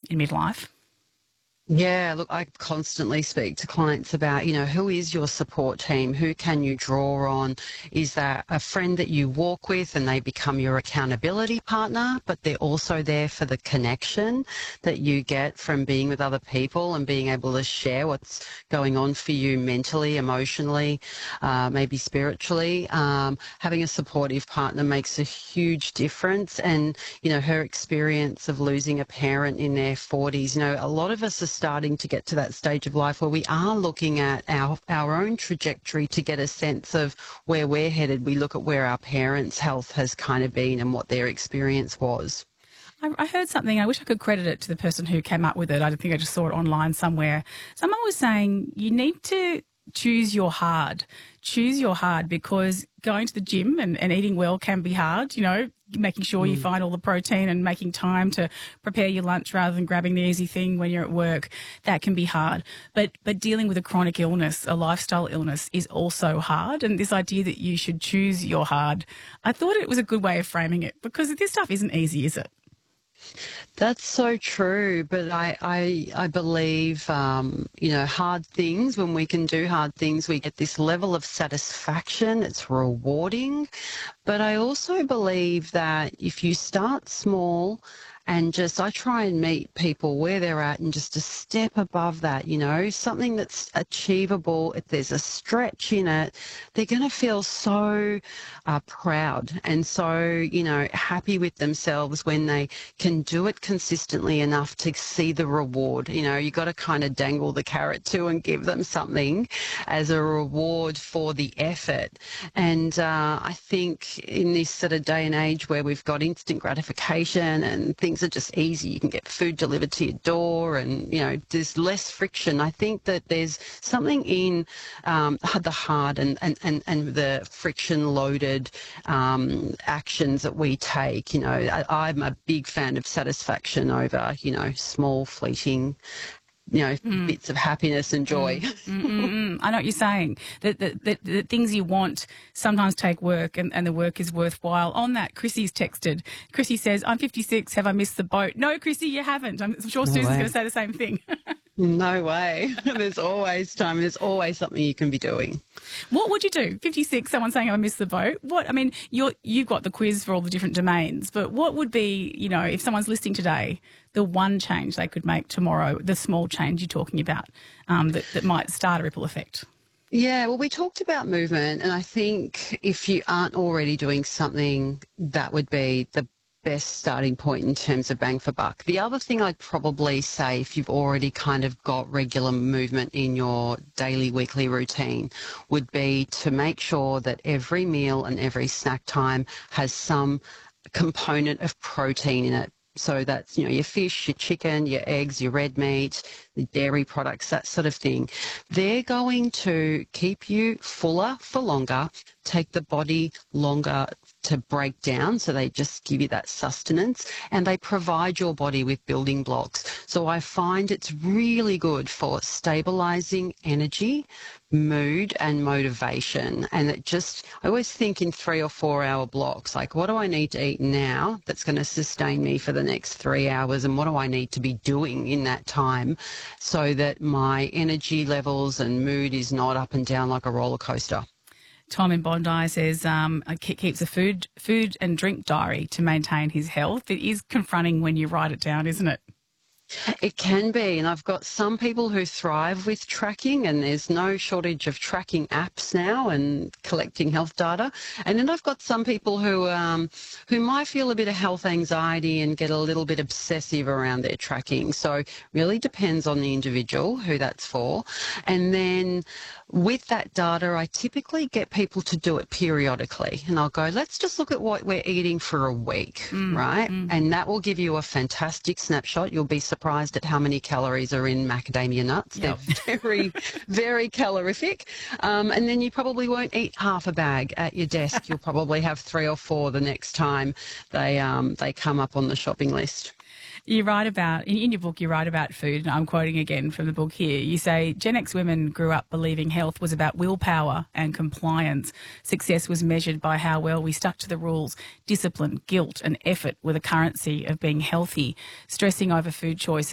in midlife? Yeah, look, I constantly speak to clients about, who is your support team? Who can you draw on? Is that a friend that you walk with and they become your accountability partner, but they're also there for the connection that you get from being with other people and being able to share what's going on for you mentally, emotionally, maybe spiritually? Having a supportive partner makes a huge difference. And, her experience of losing a parent in their 40s, a lot of us are starting to get to that stage of life where we are looking at our own trajectory to get a sense of where we're headed. We look at where our parents' health has kind of been and what their experience was. I heard something, I wish I could credit it to the person who came up with it. I think I just saw it online somewhere. Someone was saying you need to choose your hard. Choose your hard, because going to the gym and eating well can be hard, making sure you find all the protein and making time to prepare your lunch rather than grabbing the easy thing when you're at work. That can be hard. But dealing with a chronic illness, a lifestyle illness, is also hard. And this idea that you should choose your hard, I thought it was a good way of framing it, because this stuff isn't easy, is it? That's so true, but I believe, hard things, when we can do hard things, we get this level of satisfaction. It's rewarding. But I also believe that if you start small and I try and meet people where they're at and just a step above that, something that's achievable. If there's a stretch in it, they're going to feel so proud and so, happy with themselves when they can do it consistently enough to see the reward. You got to kind of dangle the carrot too and give them something as a reward for the effort. And I think in this sort of day and age where we've got instant gratification and things are just easy, you can get food delivered to your door and, there's less friction. I think that there's something in the hard and the friction-loaded actions that we take. I'm a big fan of satisfaction over, small, fleeting, bits of happiness and joy. I know what you're saying, that things you want sometimes take work and the work is worthwhile. On that, Chrissy's texted. Chrissy says, I'm 56. Have I missed the boat? No, Chrissy, you haven't. I'm sure No Susan's way. going to say the same thing. No way. There's always time. There's always something you can be doing. What would you do? 56, someone saying I missed the boat. You've got the quiz for all the different domains, but what would be, if someone's listening today, the one change they could make tomorrow, the small change you're talking about, that might start a ripple effect? Yeah, well, we talked about movement, and I think if you aren't already doing something, that would be the best starting point in terms of bang for buck. The other thing I'd probably say, if you've already kind of got regular movement in your daily, weekly routine, would be to make sure that every meal and every snack time has some component of protein in it. So that's, your fish, your chicken, your eggs, your red meat, the dairy products, that sort of thing. They're going to keep you fuller for longer, take the body longer to break down, so they just give you that sustenance, and they provide your body with building blocks. So I find it's really good for stabilizing energy, mood and motivation. And I always think in 3 or 4 hour blocks, like, what do I need to eat now that's going to sustain me for the next 3 hours, and what do I need to be doing in that time so that my energy levels and mood is not up and down like a roller coaster. Tom in Bondi says keeps a food and drink diary to maintain his health. It is confronting when you write it down, isn't it? It can be, and I've got some people who thrive with tracking, and there's no shortage of tracking apps now and collecting health data. And then I've got some people who might feel a bit of health anxiety and get a little bit obsessive around their tracking. So really depends on the individual who that's for. And then with that data, I typically get people to do it periodically, and I'll go, let's just look at what we're eating for a week, right? And that will give you a fantastic snapshot. You'll be surprised at how many calories are in macadamia nuts. Yep. They're very, very calorific. And then you probably won't eat half a bag at your desk. You'll probably have 3 or 4 the next time they come up on the shopping list. You write about, in your book, you write about food, and I'm quoting again from the book here. You say, Gen X women grew up believing health was about willpower and compliance. Success was measured by how well we stuck to the rules. Discipline, guilt and effort were the currency of being healthy. Stressing over food choices